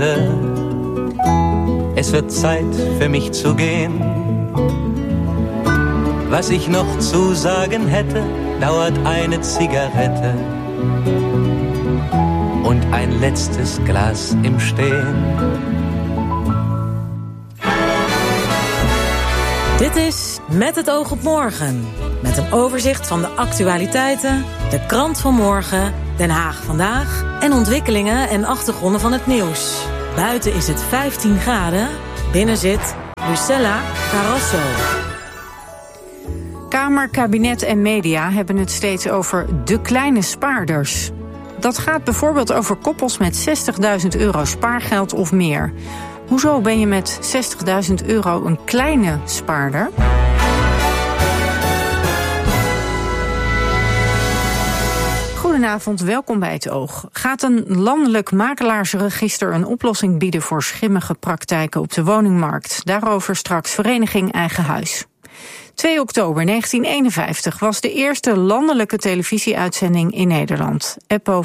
Freunde, es wird Zeit für mich zu gehen. Was ich noch zu sagen hätte, dauert eine Zigarette und ein letztes Glas im Stehen. Dit is Met het oog op morgen. Met een overzicht van de actualiteiten, de krant van morgen, Den Haag vandaag en ontwikkelingen en achtergronden van het nieuws. Buiten is het 15 graden, binnen zit Lucella Carrasso. Kamer, kabinet en media hebben het steeds over de kleine spaarders. Dat gaat bijvoorbeeld over koppels met €60.000 spaargeld of meer. Hoezo ben je met €60.000 een kleine spaarder? Goedenavond, welkom bij Het Oog. Gaat een landelijk makelaarsregister een oplossing bieden voor schimmige praktijken op de woningmarkt? Daarover straks Vereniging Eigen Huis. 2 oktober 1951 was de eerste landelijke televisieuitzending in Nederland. Eppo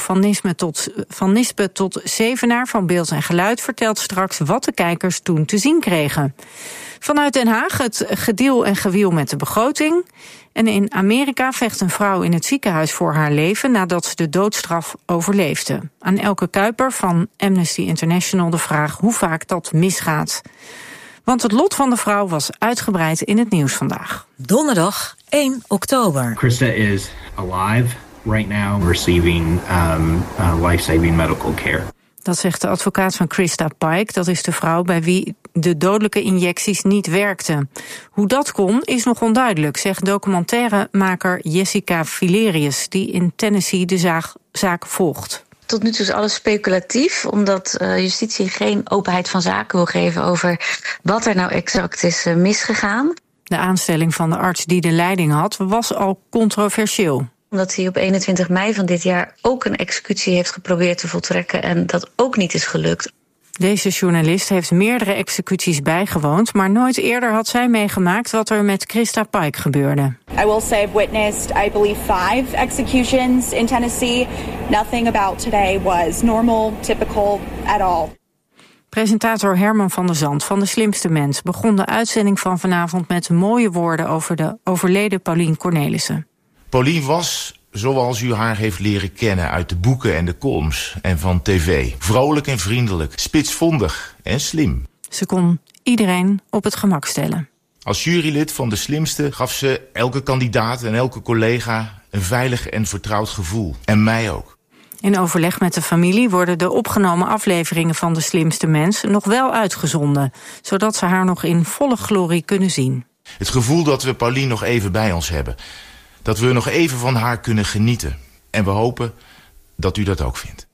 van Nispe tot Zevenaar van Beeld en Geluid vertelt straks wat de kijkers toen te zien kregen. Vanuit Den Haag het gedeel en gewiel met de begroting. En in Amerika vecht een vrouw in het ziekenhuis voor haar leven nadat ze de doodstraf overleefde. Aan Elke Kuiper van Amnesty International de vraag hoe vaak dat misgaat. Want het lot van de vrouw was uitgebreid in het nieuws vandaag. Donderdag 1 oktober. Krista is alive right now, receiving life-saving medical care. Dat zegt de advocaat van Krista Pike. Dat is de vrouw bij wie de dodelijke injecties niet werkten. Hoe dat kon, is nog onduidelijk, zegt documentairemaker Jessica Filerius, die in Tennessee de zaak volgt. Tot nu toe is alles speculatief, omdat justitie geen openheid van zaken wil geven over wat er nou exact is misgegaan. De aanstelling van de arts die de leiding had was al controversieel. Omdat hij op 21 mei van dit jaar ook een executie heeft geprobeerd te voltrekken en dat ook niet is gelukt. Deze journalist heeft meerdere executies bijgewoond, maar nooit eerder had zij meegemaakt wat er met Krista Pike gebeurde. I will say I've witnessed, I believe, 5 executions in Tennessee. Nothing about today was normal, typical at all. Presentator Herman van der Zand van De Slimste Mens begon de uitzending van vanavond met mooie woorden over de overleden Paulien Cornelissen. Paulien was, zoals u haar heeft leren kennen uit de boeken en de columns en van tv, vrolijk en vriendelijk, spitsvondig en slim. Ze kon iedereen op het gemak stellen. Als jurylid van De Slimste gaf ze elke kandidaat en elke collega een veilig en vertrouwd gevoel. En mij ook. In overleg met de familie worden de opgenomen afleveringen van De Slimste Mens nog wel uitgezonden, zodat ze haar nog in volle glorie kunnen zien. Het gevoel dat we Paulien nog even bij ons hebben. Dat we nog even van haar kunnen genieten. En we hopen dat u dat ook vindt.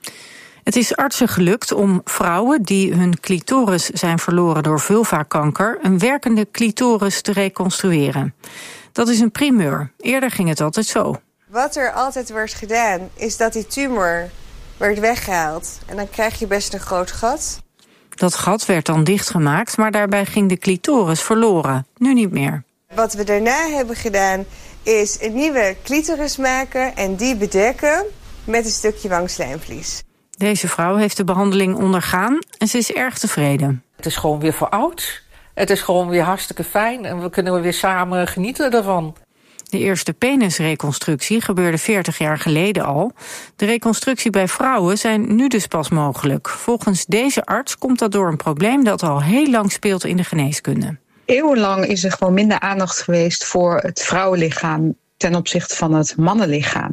Het is artsen gelukt om vrouwen die hun clitoris zijn verloren door vulvakanker een werkende clitoris te reconstrueren. Dat is een primeur. Eerder ging het altijd zo. Wat er altijd wordt gedaan is dat die tumor wordt weggehaald. En dan krijg je best een groot gat. Dat gat werd dan dichtgemaakt, maar daarbij ging de clitoris verloren. Nu niet meer. Wat we daarna hebben gedaan is een nieuwe clitoris maken en die bedekken met een stukje wangslijmvlies. Deze vrouw heeft de behandeling ondergaan en ze is erg tevreden. Het is gewoon weer voor oud. Het is gewoon weer hartstikke fijn en we kunnen weer samen genieten ervan. De eerste penisreconstructie gebeurde 40 jaar geleden al. De reconstructie bij vrouwen zijn nu dus pas mogelijk. Volgens deze arts komt dat door een probleem dat al heel lang speelt in de geneeskunde. Eeuwenlang is er gewoon minder aandacht geweest voor het vrouwenlichaam ten opzichte van het mannenlichaam.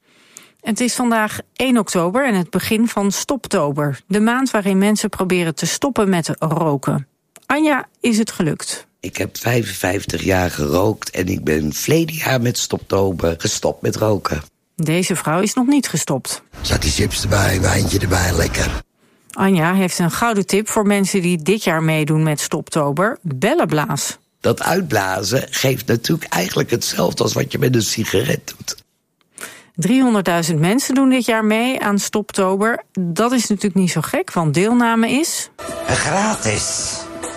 Het is vandaag 1 oktober en het begin van Stoptober. De maand waarin mensen proberen te stoppen met roken. Anja is het gelukt. Ik heb 55 jaar gerookt en ik ben verleden jaar met Stoptober gestopt met roken. Deze vrouw is nog niet gestopt. Zakje chips erbij, wijntje erbij, lekker. Anja heeft een gouden tip voor mensen die dit jaar meedoen met Stoptober. Bellenblaas. Dat uitblazen geeft natuurlijk eigenlijk hetzelfde als wat je met een sigaret doet. 300.000 mensen doen dit jaar mee aan Stoptober. Dat is natuurlijk niet zo gek, want deelname is gratis.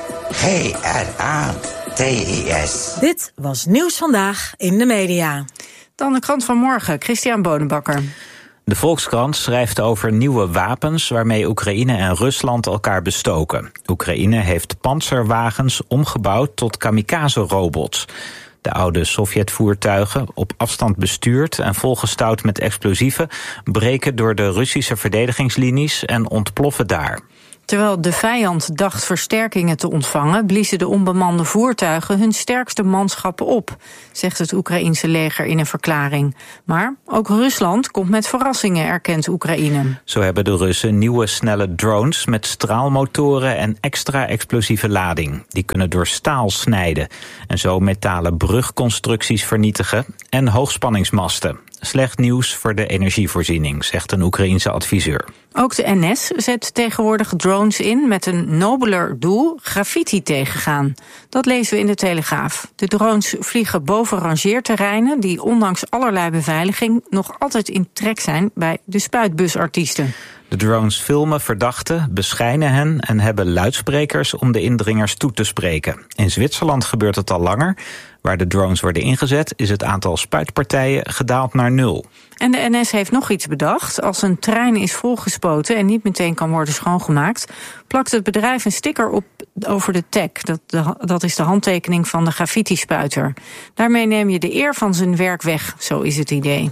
GRATIS. Dit was Nieuws Vandaag in de media. Dan de krant van morgen, Christian Bonenbakker. De Volkskrant schrijft over nieuwe wapens waarmee Oekraïne en Rusland elkaar bestoken. Oekraïne heeft panzerwagens omgebouwd tot kamikaze-robots. De oude Sovjetvoertuigen, op afstand bestuurd en volgestouwd met explosieven, breken door de Russische verdedigingslinies en ontploffen daar. Terwijl de vijand dacht versterkingen te ontvangen, bliezen de onbemande voertuigen hun sterkste manschappen op, zegt het Oekraïense leger in een verklaring. Maar ook Rusland komt met verrassingen, erkent Oekraïne. Zo hebben de Russen nieuwe snelle drones met straalmotoren en extra explosieve lading. Die kunnen door staal snijden en zo metalen brugconstructies vernietigen en hoogspanningsmasten. Slecht nieuws voor de energievoorziening, zegt een Oekraïense adviseur. Ook de NS zet tegenwoordig drones in met een nobeler doel: graffiti tegengaan. Dat lezen we in de Telegraaf. De drones vliegen boven rangeerterreinen die ondanks allerlei beveiliging nog altijd in trek zijn bij de spuitbusartiesten. De drones filmen verdachten, beschijnen hen en hebben luidsprekers om de indringers toe te spreken. In Zwitserland gebeurt het al langer. Waar de drones worden ingezet is het aantal spuitpartijen gedaald naar 0. En de NS heeft nog iets bedacht. Als een trein is volgespoten en niet meteen kan worden schoongemaakt, plakt het bedrijf een sticker op over de tag. Dat is de handtekening van de graffiti-spuiter. Daarmee neem je de eer van zijn werk weg, zo is het idee.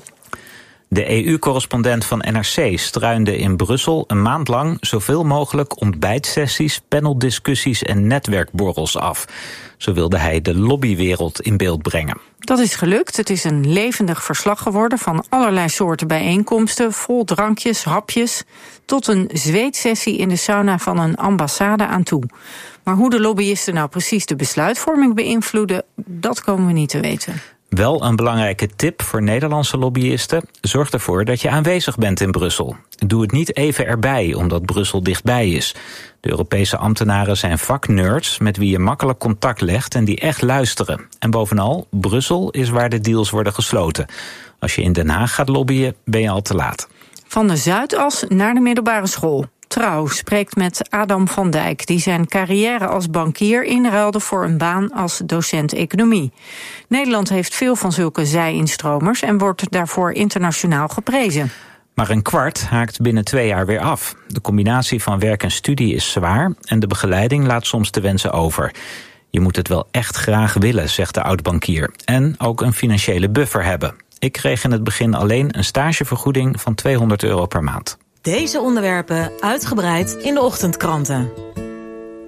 De EU-correspondent van NRC struinde in Brussel een maand lang zoveel mogelijk ontbijtsessies, paneldiscussies en netwerkborrels af. Zo wilde hij de lobbywereld in beeld brengen. Dat is gelukt. Het is een levendig verslag geworden van allerlei soorten bijeenkomsten, vol drankjes, hapjes, tot een zweetsessie in de sauna van een ambassade aan toe. Maar hoe de lobbyisten nou precies de besluitvorming beïnvloeden, dat komen we niet te weten. Wel een belangrijke tip voor Nederlandse lobbyisten: zorg ervoor dat je aanwezig bent in Brussel. Doe het niet even erbij, omdat Brussel dichtbij is. De Europese ambtenaren zijn vaknerds met wie je makkelijk contact legt en die echt luisteren. En bovenal, Brussel is waar de deals worden gesloten. Als je in Den Haag gaat lobbyen, ben je al te laat. Van de Zuidas naar de middelbare school. Trouw spreekt met Adam van Dijk, die zijn carrière als bankier inruilde voor een baan als docent economie. Nederland heeft veel van zulke zij-instromers en wordt daarvoor internationaal geprezen. Maar een kwart haakt binnen 2 jaar weer af. De combinatie van werk en studie is zwaar en de begeleiding laat soms te wensen over. Je moet het wel echt graag willen, zegt de oud-bankier. En ook een financiële buffer hebben. Ik kreeg in het begin alleen een stagevergoeding van €200 per maand. Deze onderwerpen uitgebreid in de ochtendkranten.